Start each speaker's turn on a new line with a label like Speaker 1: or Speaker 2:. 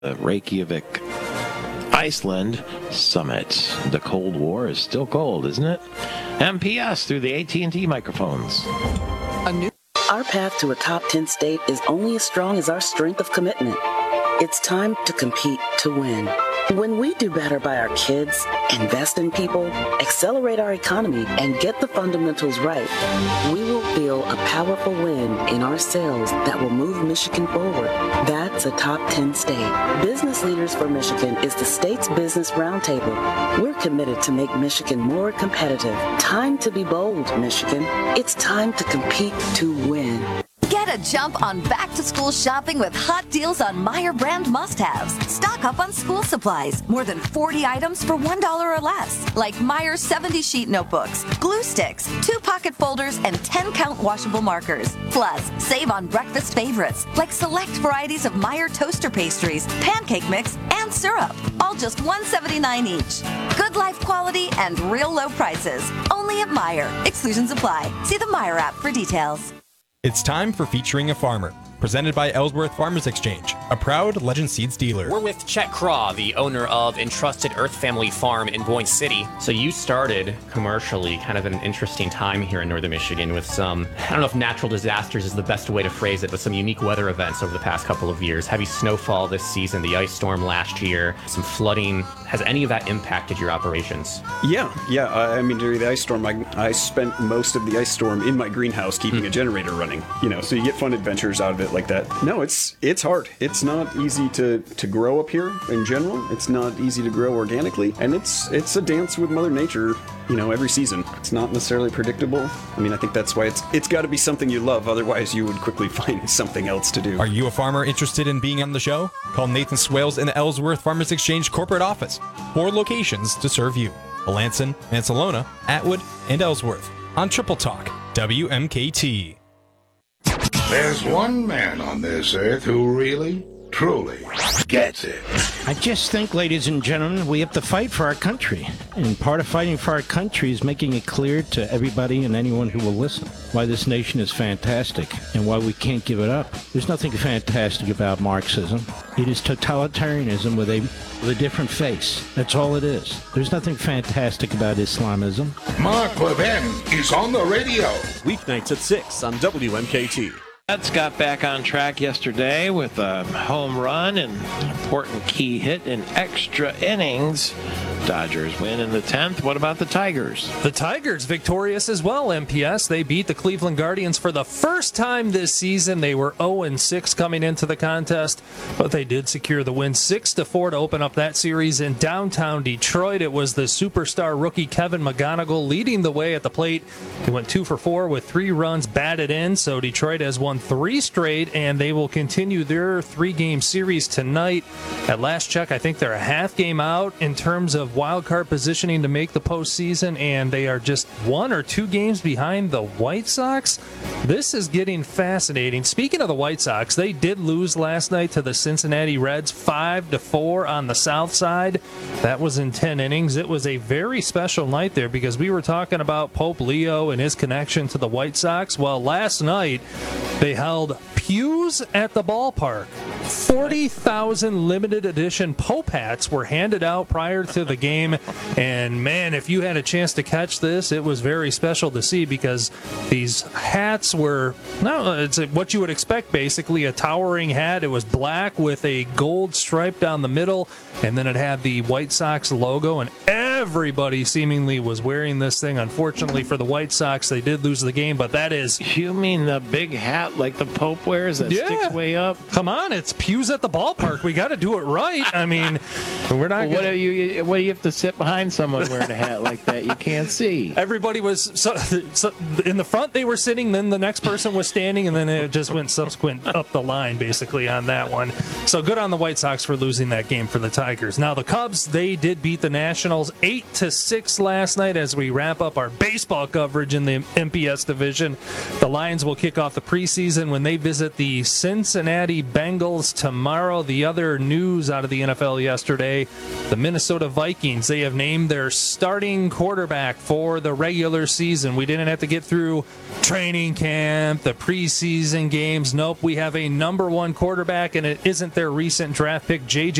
Speaker 1: The Reykjavik, Iceland Summit. The Cold War is still cold, isn't it? MPS through the AT&T microphones.
Speaker 2: Our path to a top 10 state is only as strong as our strength of commitment. It's time to compete to win. When we do better by our kids, invest in people, accelerate our economy, and get the fundamentals right, we will feel a powerful win in our sales that will move Michigan forward. That's a top 10 state. Business Leaders for Michigan is the state's business roundtable. We're committed to make Michigan more competitive. Time to be bold, Michigan. It's time to compete to win.
Speaker 3: Get a jump on back-to-school shopping with hot deals on Meijer brand must-haves. Stock up on school supplies. More than 40 items for $1 or less. Like Meijer 70-sheet notebooks, glue sticks, 2 pocket folders, and 10-count washable markers. Plus, save on breakfast favorites, like select varieties of Meijer toaster pastries, pancake mix, and syrup. All just $1.79 each. Good life quality and real low prices. Only at Meijer. Exclusions apply. See the Meijer app for details.
Speaker 4: It's time for Featuring a Farmer, presented by Ellsworth Farmers Exchange, a proud Legend Seeds dealer.
Speaker 5: We're with Chet Craw, the owner of Entrusted Earth Family Farm in Boyne City. So you started commercially kind of an interesting time here in northern Michigan with some, I don't know if natural disasters is the best way to phrase it, but some unique weather events over the past couple of years. Heavy snowfall this season, the ice storm last year, some flooding. Has any of that impacted your operations?
Speaker 6: Yeah. I mean, during the ice storm, I spent most of the ice storm in my greenhouse keeping a generator running. So you get fun adventures out of it like that. No, it's hard. It's not easy to grow up here in general. It's not easy to grow organically, and it's a dance with Mother Nature. Every season. It's not necessarily predictable. I mean, I think that's why it's got to be something you love. Otherwise, you would quickly find something else to do.
Speaker 4: Are you a farmer interested in being on the show? Call Nathan Swales in the Ellsworth Farmers Exchange corporate office. 4 locations to serve you: Melanson, Mansalona, Atwood, and Ellsworth. On Triple Talk, WMKT.
Speaker 7: There's one man on this earth who really, truly gets it.
Speaker 8: I just think, ladies and gentlemen, we have to fight for our country. And part of fighting for our country is making it clear to everybody and anyone who will listen why this nation is fantastic and why we can't give it up. There's nothing fantastic about Marxism. It is totalitarianism with a different face. That's all it is. There's nothing fantastic about Islamism.
Speaker 7: Mark Levin is on the radio.
Speaker 9: Weeknights at 6 on WMKT.
Speaker 1: Mets got back on track yesterday with a home run and an important key hit in extra innings. Dodgers win in the 10th. What about the Tigers?
Speaker 10: The Tigers victorious as well, MPS. They beat the Cleveland Guardians for the first time this season. They were 0-6 coming into the contest, but they did secure the win 6-4 to open up that series in downtown Detroit. It was the superstar rookie Kevin McGonigal leading the way at the plate. He went 2 for 4 with 3 runs batted in, so Detroit has won 3 straight, and they will continue their 3-game series tonight. At last check, I think they're a half game out in terms of wild card positioning to make the postseason, and they are just 1 or 2 games behind the White Sox. This is getting fascinating. Speaking of the White Sox, they did lose last night to the Cincinnati Reds 5-4 on the south side. That was in 10 innings. It was a very special night there because we were talking about Pope Leo and his connection to the White Sox. Well, last night they held pews at the ballpark. 40,000 limited edition Pope hats were handed out prior to the game, and man, if you had a chance to catch this, it was very special to see because these hats were, it's what you would expect, basically a towering hat. It was black with a gold stripe down the middle, and then it had the White Sox logo, and everybody seemingly was wearing this thing. Unfortunately for the White Sox, they did lose the game, but that is...
Speaker 1: You mean the big hat like the Pope wears that sticks way up?
Speaker 10: Come on, it's pews at the ballpark. We got to do it right. I mean, we're not.
Speaker 1: What do you have to sit behind someone wearing a hat like that? You can't see.
Speaker 10: Everybody was so in the front. They were sitting. Then the next person was standing, and then it just went subsequent up the line, basically on that one. So good on the White Sox for losing that game for the Tigers. Now the Cubs, they did beat the Nationals 8-6 last night as we wrap up our baseball coverage in the MPS division. The Lions will kick off the preseason when they visit the Cincinnati Bengals tomorrow. The other news out of the NFL yesterday, the Minnesota Vikings, they have named their starting quarterback for the regular season. We didn't have to get through training camp, the preseason games. Nope, we have a number one quarterback, and it isn't their recent draft pick, J.J.